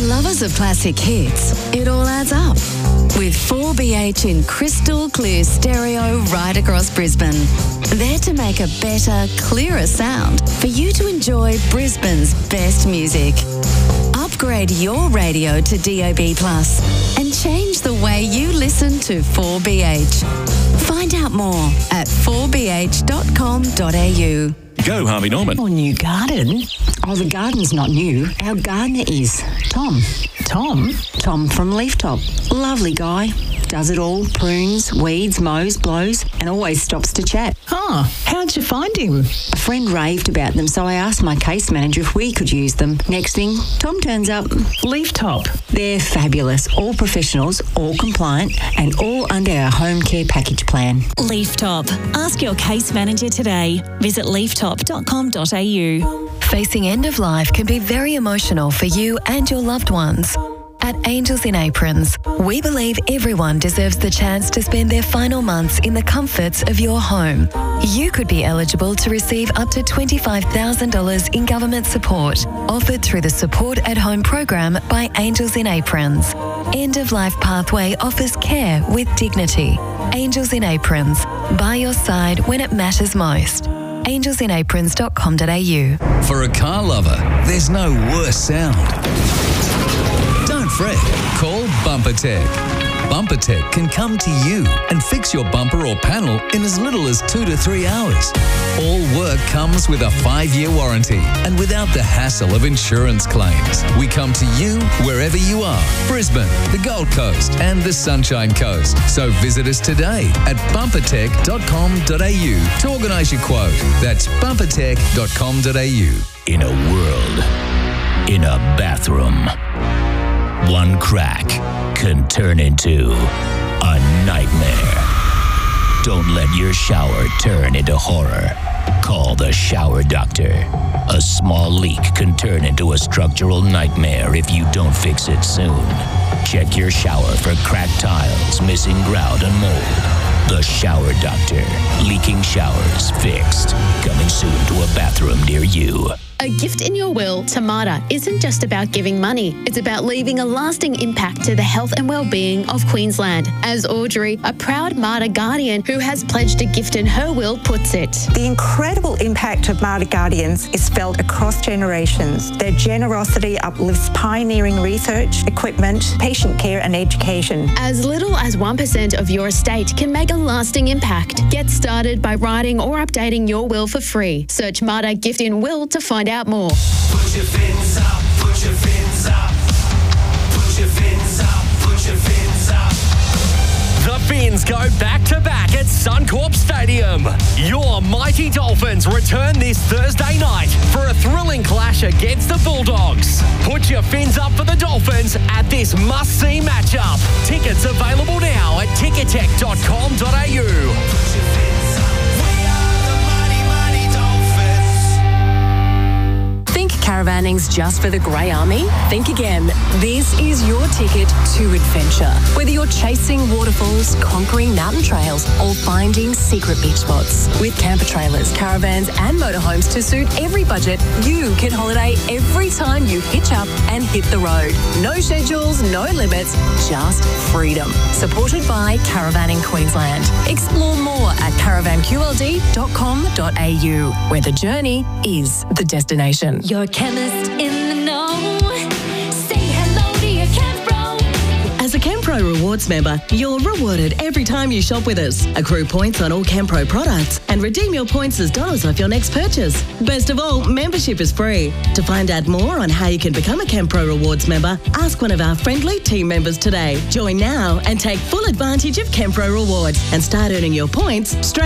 lovers of classic hits, it all adds up. With 4BH in crystal clear stereo right across Brisbane. There to make a better, clearer sound for you to enjoy Brisbane's best music. Upgrade your radio to DAB+ and change the way you listen to 4BH. Find out more at 4bh.com.au. Go, Harvey Norman. Oh, new garden? Oh, the garden's not new. Our gardener is Tom. Tom? Tom from Leaftop. Lovely guy. Does it all. Prunes, weeds, mows, blows, and always stops to chat. Oh, how'd you find him? A friend raved about them, so I asked my case manager if we could use them. Next thing, Tom turns up. Leaftop. They're fabulous. All professionals, all compliant, and all under our home care package plan. Leaftop. Ask your case manager today. Visit leaftop.com.au. Facing end of life can be very emotional for you and your loved ones. At Angels in Aprons, we believe everyone deserves the chance to spend their final months in the comforts of your home. You could be eligible to receive up to $25,000 in government support, offered through the Support at Home program by Angels in Aprons. End of Life Pathway offers care with dignity. Angels in Aprons, by your side when it matters most. angelsinaprons.com.au. For a car lover, there's no worse sound. Don't fret, call BumperTech. BumperTech can come to you and fix your bumper or panel in as little as 2 to 3 hours. All work comes with a 5-year warranty and without the hassle of insurance claims. We come to you wherever you are. Brisbane, the Gold Coast and the Sunshine Coast. So visit us today at bumpertech.com.au to organise your quote. That's bumpertech.com.au. In a world, in a bathroom, one crack can turn into a nightmare. Don't let your shower turn into horror. Call the shower doctor. A small leak can turn into a structural nightmare if you don't fix it soon. Check your shower for cracked tiles, missing grout, and mold. The Shower Doctor. Leaking showers fixed. Coming soon to a bathroom near you. A gift in your will to Marta isn't just about giving money. It's about leaving a lasting impact to the health and well-being of Queensland. As Audrey, a proud Marta Guardian who has pledged a gift in her will, puts it. The incredible impact of Marta Guardians is felt across generations. Their generosity uplifts pioneering research, equipment, patient care and education. As little as 1% of your estate can make a lasting impact. Get started by writing or updating your will for free. Search Marta Gift in Will to find out more. Put your fins up, put your fins up. Put your fins up, put your fins up. The Fins go back-to-back at Suncorp Stadium. Your mighty Dolphins return this Thursday night for a thrilling clash against the Bulldogs. Put your fins up for the Dolphins at this must-see matchup. Tickets available now at ticketek.com.au. Caravanning's just for the grey army? Think again. This is your ticket to adventure. Whether you're chasing waterfalls, conquering mountain trails, or finding secret beach spots. With camper trailers, caravans, and motorhomes to suit every budget, you can holiday every time you hitch up and hit the road. No schedules, no limits, just freedom. Supported by Caravanning Queensland. Explore more at caravanqld.com.au, where the journey is the destination. Your chemist in the know. Say hello to your Campro. As a Campro Rewards member, you're rewarded every time you shop with us. Accrue points on all Campro products and redeem your points as dollars off your next purchase. Best of all, membership is free. To find out more on how you can become a Campro Rewards member, ask one of our friendly team members today. Join now and take full advantage of Campro Rewards and start earning your points straight